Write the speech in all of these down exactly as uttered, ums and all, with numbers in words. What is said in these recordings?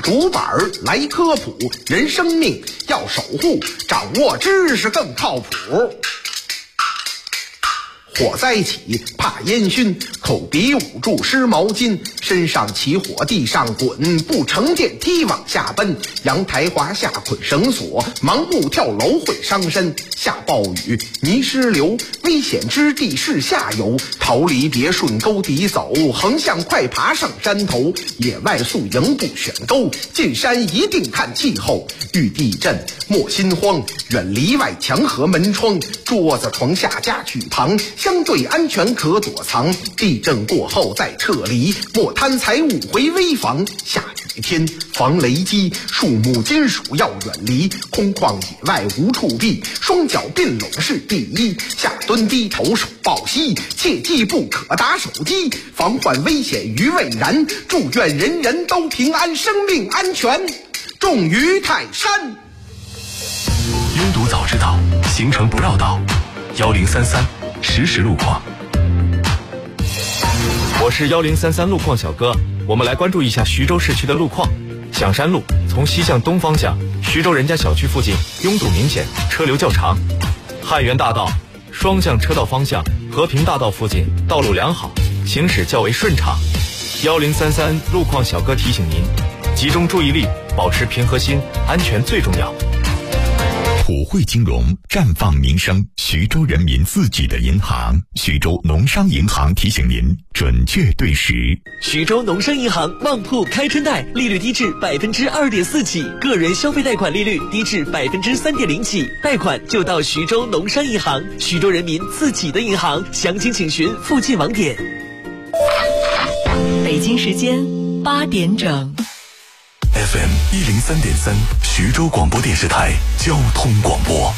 竹板来科普，人生命要守护，掌握知识更靠谱。火灾起怕烟熏，口鼻捂住湿毛巾，身上起火地上滚，不乘电梯往下奔，阳台滑下捆绳索，盲目跳楼会伤身，下暴雨泥石流，危险之地是下游，逃离别顺沟底走，横向快爬上山头，野外宿营不选沟，进山一定看气候，遇地震莫心慌，远离外墙和门窗，桌子床下家具旁，相对安全可躲藏，地震过后再撤离，莫贪财物回危房，下雨天防雷击，树木金属要远离，空旷野外无处避，双脚并拢是第一，下蹲低头手抱膝，切记不可打手机，防患危险于未然，祝愿人人都平安，生命安全重于泰山。 拥堵早知道，行程不绕道，幺零三三实时路况。 我是幺零三三路况小哥，我们来关注一下徐州市区的路况。响山路从西向东方向，徐州人家小区附近拥堵明显，车流较长。汉源大道双向车道方向，和平大道附近道路良好，行驶较为顺畅。幺零三三路况小哥提醒您，集中注意力，保持平和心，安全最重要。 普惠金融，绽放民生，徐州人民自己的银行。徐州农商银行提醒您，准确对时。 徐州农商银行旺铺开春贷，利率低至百分之二点四起，个人消费贷款利率低至百分之三点零起，贷款就到徐州农商银行，徐州人民自己的银行。详情请询附近网点。 北京时间八点整。 F M 一零三点三，徐州广播电视台交通广播。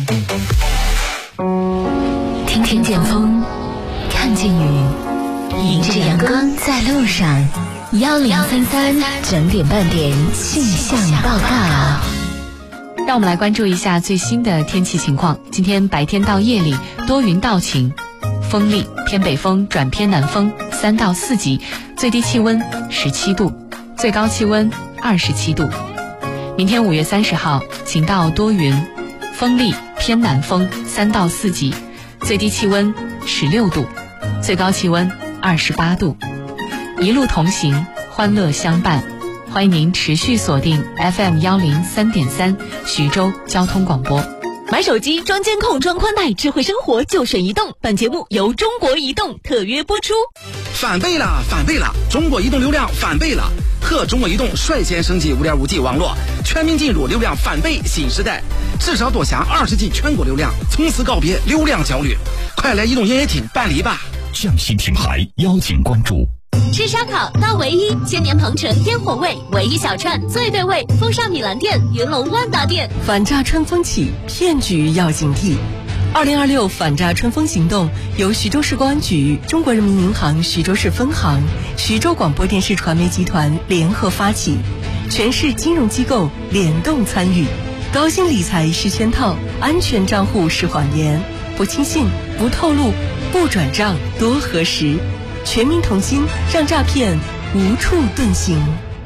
听听见风，看见雨，迎着阳光在路上。幺零三三整点半点气象报告。 让我们来关注一下最新的天气情况。今天白天到夜里多云到晴，风力偏北风转偏南风，三到四级，最低气温十七度，最高气温二十七度。明天五月三十号，晴到多云，风力偏南风，三到四级，最低气温十六度，最高气温二十八度。一路同行，欢乐相伴。欢迎您持续锁定 F M 幺零三点三徐州交通广播。 买手机装监控装宽带，智慧生活就选移动。本节目由中国移动特约播出。 翻倍了，翻倍了！中国移动流量翻倍了，和中国移动率先升级 五点五 G 网络，全面进入流量翻倍新时代，至少多享二十 G 全国流量，从此告别流量焦虑。快来移动营业厅办理吧！ 匠心品牌邀请关注。 吃烧烤到唯一，千年鹏城天火味，唯一小串最对味，风尚米兰店、云龙万达店。 反诈春风起，骗局要警惕。二零二六反诈春风行动由徐州市公安局、中国人民银行徐州市分行、徐州广播电视传媒集团联合发起，全市金融机构联动参与。高薪理财是圈套，安全账户是谎言，不轻信，不透露，不转账，多核实。全民同心，让诈骗无处遁形。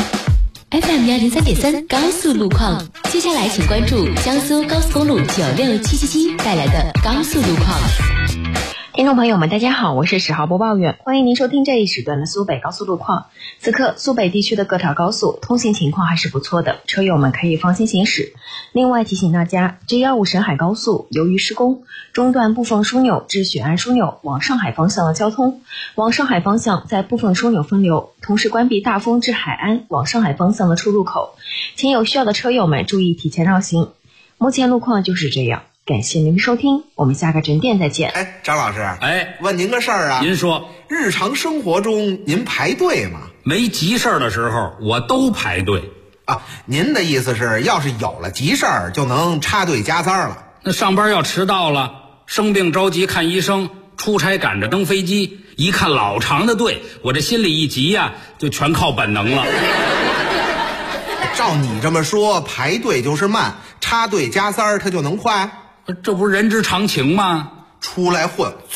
F M 幺零三点三高速路况，接下来请关注江苏高速公路九六七七七带来的高速路况。 听众朋友们，大家好，我是十号播报员，欢迎您收听这一时段的苏北高速路况。此刻苏北地区的各条高速通行情况还是不错的，车友们可以放心行驶。另外提醒大家 J 一五 沈海高速由于施工，中断部分枢纽至雪安枢纽往上海方向的交通，往上海方向在部分枢纽分流，同时关闭大丰至海安往上海方向的出入口，请有需要的车友们注意提前绕行。目前路况就是这样，感谢您的收听，我们下个整点再见。 哎，张老师， 哎， 问您个事儿啊。 您说， 日常生活中您排队吗？ 没急事儿的时候，我都排队啊。您的意思是，要是有了急事儿，就能插队加塞了？ 那上班要迟到了，生病着急看医生，出差赶着登飞机，一看老长的队，我这心里一急呀、啊，就全靠本能了。 照你这么说，排队就是慢，插队加塞儿它就能快？ 这不是人之常情吗？ 出来混